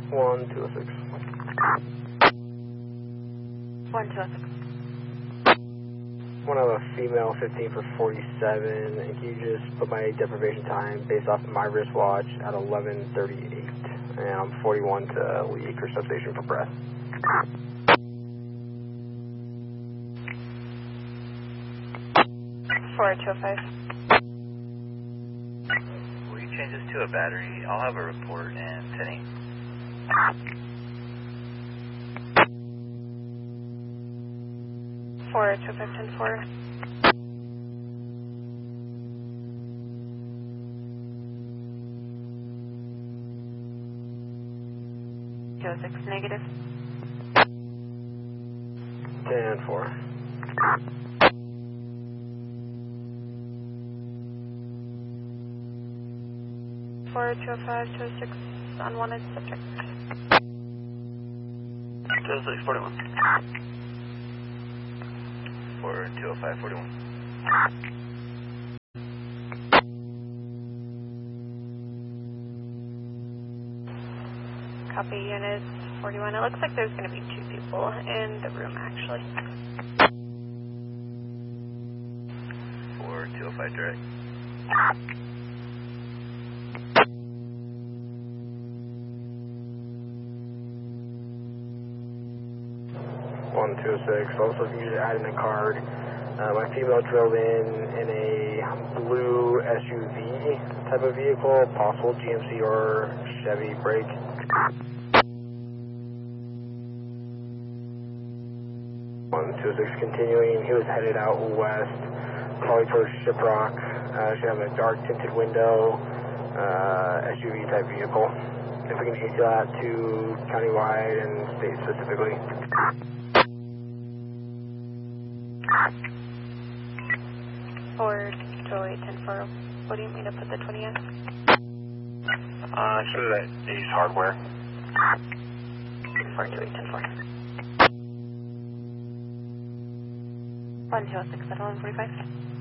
1206. 1206. One of a female 15 for 47, and can you just put my deprivation time based off of my wristwatch at 11:38, and I'm 41 to Lee Acres substation for breath. Four 205. Will you change this to a battery? I'll have a report and 10-8. Four 205 10-4. Six negative. 10-4. Four 205 206 unwanted subject. 206 41. 4 205 41. Copy unit 41. It looks like there's going to be two people in the room actually. 4 205 direct. One 206. Also, if you just add in a card, my female drove in a blue SUV type of vehicle, possible GMC or Chevy brake. One 206 continuing. He was headed out west, probably towards Shiprock. Should have a dark tinted window, SUV type vehicle. If we can detail that to countywide and state specifically. Four 208 10-4. What do you mean to put the 20 in? Should I use hardware? 4 208 10-4. 1206 at 11:45.